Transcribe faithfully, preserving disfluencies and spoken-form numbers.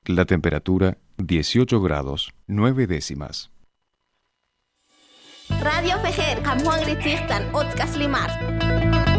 La temperatura dieciocho grados nueve décimas. Radio Fejer, Kamuang Ritzirtan, Otkas Limar.